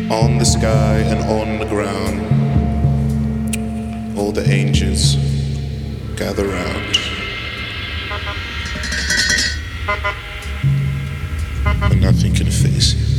On the sky and on the ground, all the angels gather round. And nothing can face you.